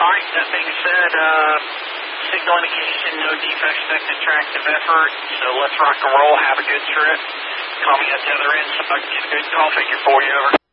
right, that being said, signal indication, no defects detected, tractive effort. So let's rock and roll. Have a good trip. Call me at the other end so I can get a good call figure for you. Over.